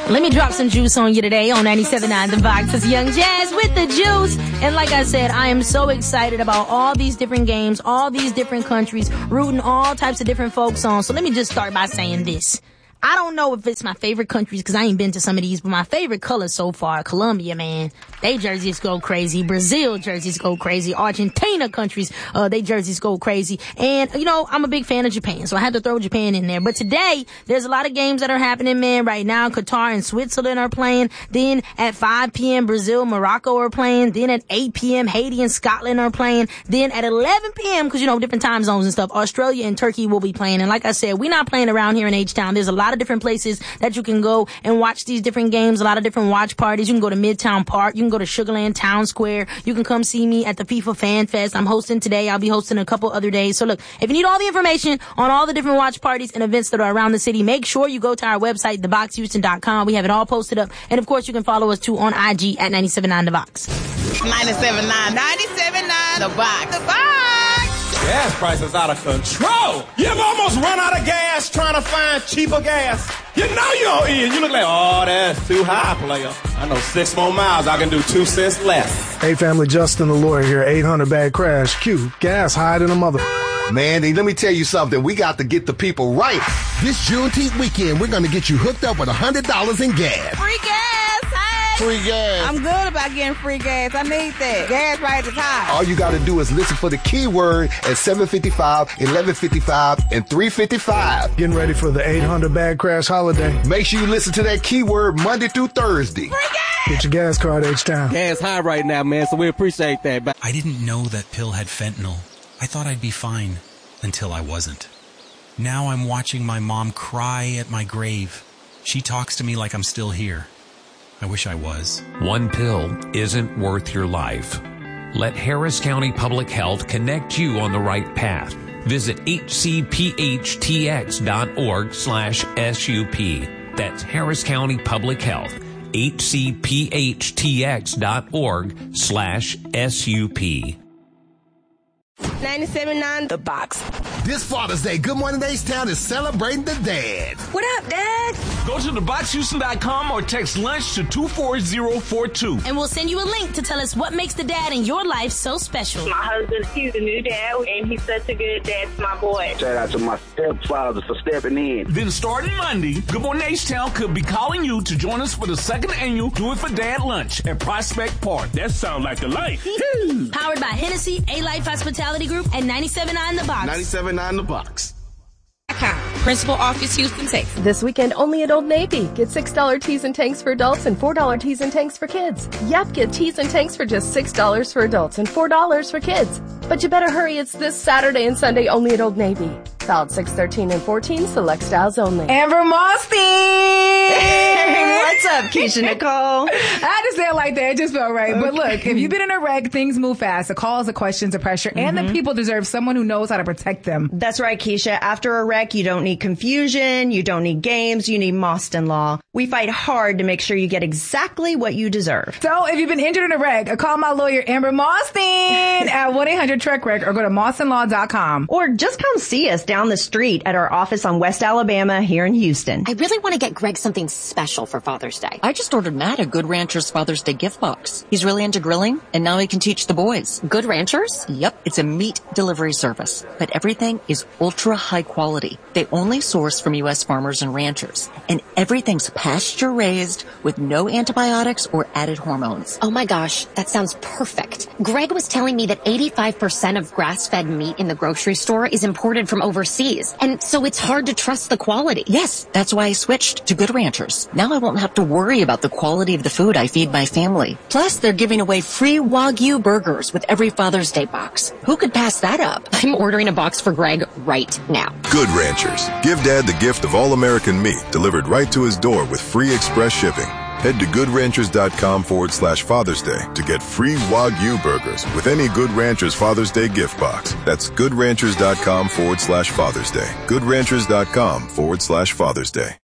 Let me drop some juice on you today on 97.9 The Box. It's Young Jazz with the juice. And like I said, I am so excited about all these different games, all these different countries, rooting all types of different folks on. So let me just start by saying this. I don't know if it's my favorite countries because I ain't been to some of these, but my favorite color so far, Colombia, man. They jerseys go crazy. Brazil jerseys go crazy. Argentina countries, they jerseys go crazy. And, you know, I'm a big fan of Japan, so I had to throw Japan in there. But today, there's a lot of games that are happening, man. Right now, Qatar and Switzerland are playing. Then at 5 p.m., Brazil, Morocco are playing. Then at 8 p.m., Haiti and Scotland are playing. Then at 11 p.m., because, you know, different time zones and stuff, Australia and Turkey will be playing. And like I said, we're not playing around here in H-Town. There's a lot of different places that you can go and watch these different games, a lot of different watch parties. You can go to Midtown Park. You can go to Sugarland Town Square. You can come see me at the FIFA Fan Fest. I'm hosting today. I'll be hosting a couple other days. So look, if you need all the information on all the different watch parties and events that are around the city, make sure you go to our website, theboxhouston.com. We have it all posted up. And of course, you can follow us too on IG at 97.9 The Box. 97.9. 97.9 The Box. The Box. Gas prices out of control. You ever almost run out of gas trying to find cheaper gas? You know you don't eat. You look like, oh, that's too high, player. I know 6 more miles, I can do 2 cents less. Hey, family, Justin the lawyer here. 800 bad crash. Q. Gas higher than a mother. Mandy, let me tell you something. We got to get the people right. This Juneteenth weekend, we're going to get you hooked up with $100 in gas. Free gas, hey. Free gas. I'm good about getting free gas. I need that. Gas prices high. All you got to do is listen for the keyword at 7:55, 11:55, and 3:55. Getting ready for the 800 bad crash holiday. Make sure you listen to that keyword Monday through Thursday. Free gas. Get your gas card H-Town. Gas high right now, man, so we appreciate that. But I didn't know that pill had fentanyl. I thought I'd be fine until I wasn't. Now I'm watching my mom cry at my grave. She talks to me like I'm still here. I wish I was. One pill isn't worth your life. Let Harris County Public Health connect you on the right path. Visit hcphtx.org/SUP. That's Harris County Public Health. hcphtx.org/SUP. 97.9 The Box. This Father's Day, Good Morning H-Town is celebrating the dads. What up, Dad? Go to theboxhouston.com or text lunch to 24042. And we'll send you a link to tell us what makes the dad in your life so special. My husband, he's a new dad, and he's such a good dad to my boy. Shout out to my stepfather for stepping in. Then starting Monday, Good Morning H-Town could be calling you to join us for the 2nd annual Do It For Dad lunch at Prospect Park. That sounds like a life. Powered by Hennessy, A-Life Hospitality Group, and 97.9 The Box. 97.9 The Box. Principal Office, Houston, Texas. This weekend, only at Old Navy. Get $6 teas and tanks for adults and $4 teas and tanks for kids. Yep, get teas and tanks for just $6 for adults and $4 for kids. But you better hurry, it's this Saturday and Sunday only at Old Navy. Valid 6/13 and 14, select styles only. Amber Mosty! What's up, Keisha Nicole? I had to say it like that. It just felt right. Okay. But look, if you've been in a wreck, things move fast. The calls, the questions, the pressure, and the people deserve someone who knows how to protect them. That's right, Keisha. After a wreck, you don't need confusion. You don't need games. You need Mostyn Law. We fight hard to make sure you get exactly what you deserve. So if you've been injured in a wreck, call my lawyer, Amber Mostyn, at 1-800-TREK-WRECK or go to MostynLaw.com. Or just come see us down the street at our office on West Alabama here in Houston. I really want to get Greg something special for Father's Day. I just ordered Matt a Good Ranchers Father's Day gift box. He's really into grilling, and now he can teach the boys. Good Ranchers? Yep, it's a meat delivery service, but everything is ultra high quality. They only source from U.S. farmers and ranchers, and everything's pasture raised with no antibiotics or added hormones. Oh my gosh, that sounds perfect. Greg was telling me that 85% of grass-fed meat in the grocery store is imported from overseas, and so it's hard to trust the quality. Yes, that's why I switched to Good Ranchers. Now I won't have to worry about the quality of the food I feed my family. Plus, they're giving away free Wagyu burgers with every Father's Day box. Who could pass that up? I'm ordering a box for Greg right now. Good Ranchers. Give Dad the gift of all-American meat delivered right to his door with free express shipping. Head to GoodRanchers.com/Father's Day to get free Wagyu burgers with any Good Ranchers Father's Day gift box. That's GoodRanchers.com/Father's Day. GoodRanchers.com/Father's Day.